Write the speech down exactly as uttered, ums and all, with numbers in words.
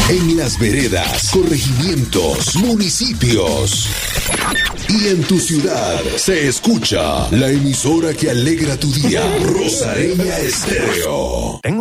En las veredas, corregimientos, municipios y en tu ciudad se escucha la emisora que alegra tu día. Rosareña Estéreo. Tengo